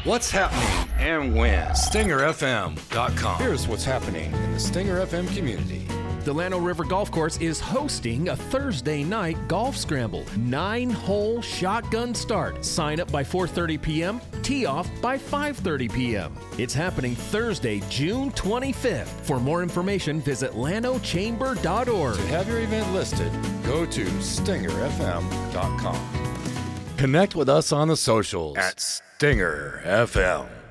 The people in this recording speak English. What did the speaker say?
What's happening and when? StingerFM.com. Here's what's happening in the Stinger FM community. Delano River Golf Course is hosting a Thursday night golf scramble. 9-hole shotgun start. Sign up by 4:30 p.m., tee off by 5:30 p.m. It's happening Thursday, June 25th. For more information, visit lanochamber.org. To have your event listed, go to StingerFM.com. Connect with us on the socials at Stinger FM.